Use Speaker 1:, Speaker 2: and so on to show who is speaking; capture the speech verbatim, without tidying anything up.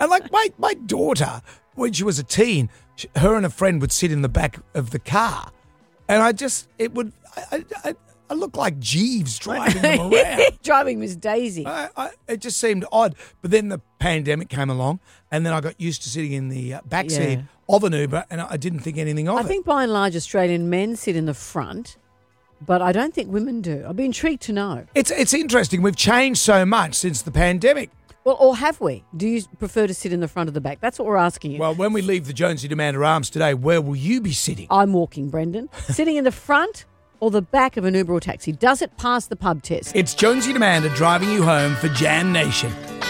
Speaker 1: And like my, my daughter, when she was a teen, she, her and a friend would sit in the back of the car. And I just, it would, I, I, I look like Jeeves driving them around.
Speaker 2: Driving Miss Daisy.
Speaker 1: I, I, it just seemed odd. But then the pandemic came along, and then I got used to sitting in the uh, backseat
Speaker 2: Yeah.
Speaker 1: of an Uber, and I didn't think anything of
Speaker 2: I
Speaker 1: it.
Speaker 2: think by and large Australian men sit in the front, but I don't think women do. I'd be intrigued to know.
Speaker 1: It's it's interesting. We've changed so much since the pandemic.
Speaker 2: Well, or have we? Do you prefer to sit in the front or the back? That's what we're asking you.
Speaker 1: Well, when we leave the Jonesy Demander Arms today, where will you be sitting?
Speaker 2: I'm walking, Brendan. Sitting in the front or the back of an Uber or taxi? Does it pass the pub test?
Speaker 1: It's Jonesy Demander driving you home for Jam Nation.